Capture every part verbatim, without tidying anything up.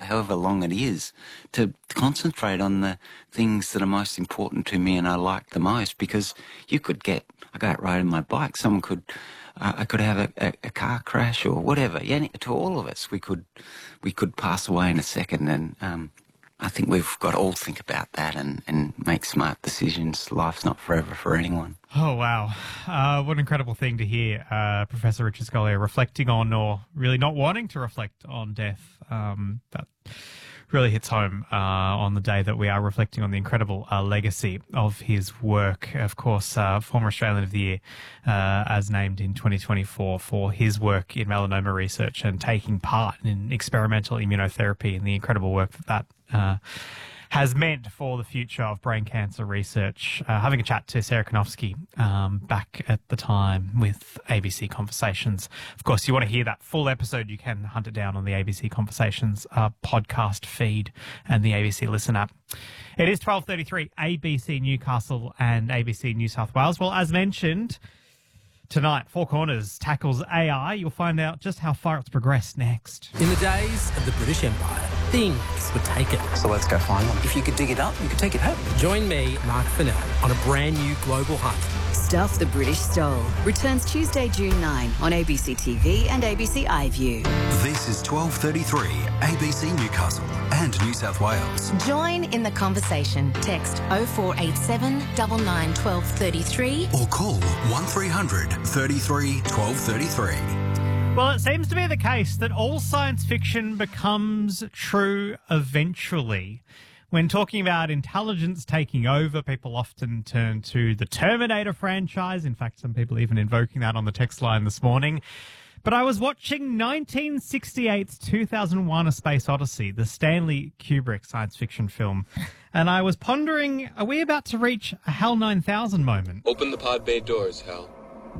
however long it is, to concentrate on the things that are most important to me and I like the most, because you could get, I go out riding my bike, someone could, uh, I could have a, a, a car crash or whatever. Yeah, to all of us, we could, we could pass away in a second, and um, I think we've got to all think about that and, and make smart decisions. Life's not forever for anyone. Oh, wow. Uh, what an incredible thing to hear, uh, Professor Richard Scolyer reflecting on, or really not wanting to reflect on, death. Um, that really hits home uh, on the day that we are reflecting on the incredible uh, legacy of his work. Of course, uh, former Australian of the Year, uh, as named in twenty twenty-four for his work in melanoma research and taking part in experimental immunotherapy and the incredible work that that uh, has meant for the future of brain cancer research. Uh, having a chat to Sarah Konofsky um, back at the time with A B C Conversations. Of course, you want to hear that full episode, you can hunt it down on the A B C Conversations uh, podcast feed and the A B C Listen app. It is twelve thirty-three, A B C Newcastle and A B C New South Wales. Well, as mentioned, tonight, Four Corners tackles A I. You'll find out just how far it's progressed next. In the days of the British Empire, things were taken. So let's go find them. If you could dig it up, you could take it home. Join me, Mark Fennell, on a brand new global hunt. Stuff the British Stole returns Tuesday, June ninth on A B C T V and A B C iView. This is twelve thirty-three, A B C Newcastle and New South Wales. Join in the conversation. Text oh four eight seven, nine nine, one two three three or call one three hundred, thirty-three, twelve thirty-three. Well, it seems to be the case that all science fiction becomes true eventually. When talking about intelligence taking over, people often turn to the Terminator franchise. In fact, some people even invoking that on the text line this morning. But I was watching nineteen sixty-eight's two thousand one A Space Odyssey, the Stanley Kubrick science fiction film, and I was pondering, are we about to reach a HAL nine thousand moment? Open the pod bay doors, Hal.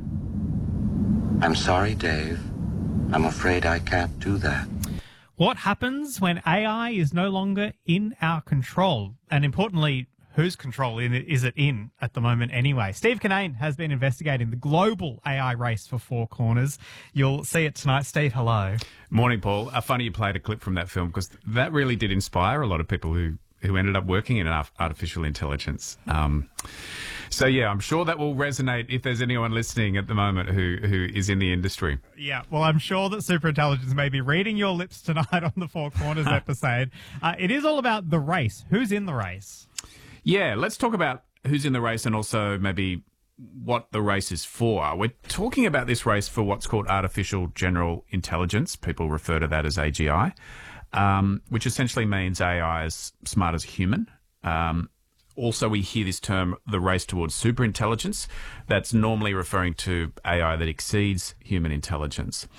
I'm sorry, Dave. I'm afraid I can't do that. What happens when A I is no longer in our control? And importantly, whose control is it in at the moment anyway? Steve Kinane has been investigating the global A I race for Four Corners. You'll see it tonight. Steve, hello. Morning, Paul. Uh, funny you played a clip from that film, because that really did inspire a lot of people who, who ended up working in artificial intelligence. Um, so, yeah, I'm sure that will resonate if there's anyone listening at the moment who, who is in the industry. Yeah, well, I'm sure that superintelligence may be reading your lips tonight on the Four Corners episode. Uh, it is all about the race. Who's in the race? Yeah, let's talk about who's in the race and also maybe what the race is for. We're talking about this race for what's called artificial general intelligence. People refer to that as A G I, um, which essentially means A I is smart as a human. Um, also, we hear this term, the race towards superintelligence. That's normally referring to A I that exceeds human intelligence.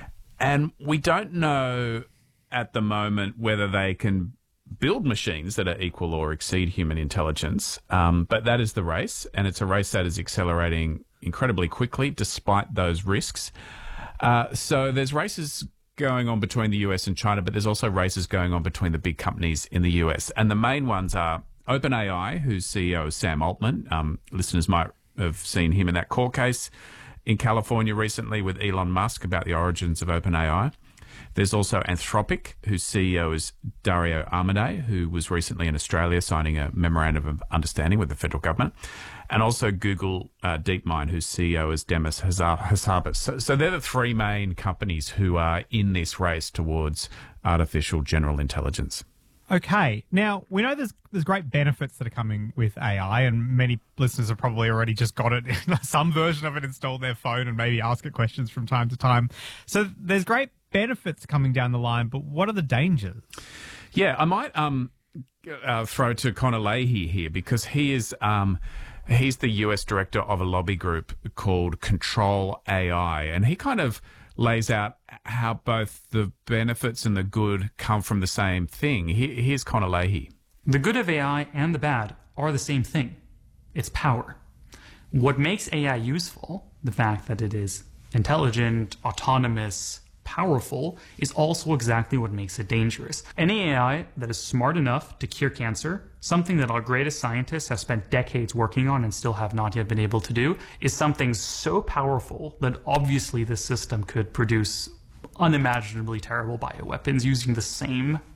And we don't know at the moment whether they can build machines that are equal or exceed human intelligence. Um, but that is the race, and it's a race that is accelerating incredibly quickly despite those risks. Uh, so there's races going on between the U S and China, but there's also races going on between the big companies in the U S. And the main ones are OpenAI, whose C E O is Sam Altman. Um, listeners might have seen him in that court case in California recently with Elon Musk about the origins of OpenAI. There's also Anthropic, whose C E O is Dario Amodei, who was recently in Australia signing a memorandum of understanding with the federal government. And also Google uh, DeepMind, whose C E O is Demis Hassabis. So, so they're the three main companies who are in this race towards artificial general intelligence. Okay. Now, we know there's there's great benefits that are coming with A I, and many listeners have probably already just got it, some version of it installed their phone and maybe ask it questions from time to time. So there's great benefits coming down the line, but what are the dangers? Yeah, I might um, uh, throw to Connor Leahy here, because he is um, he's the U S director of a lobby group called Control A I, and he kind of lays out how both the benefits and the good come from the same thing. Here's Connor Leahy. The good of A I and the bad are the same thing. It's power. What makes A I useful, the fact that it is intelligent, autonomous, powerful, is also exactly what makes it dangerous. Any A I that is smart enough to cure cancer, something that our greatest scientists have spent decades working on and still have not yet been able to do, is something so powerful that obviously this system could produce unimaginably terrible bioweapons using the same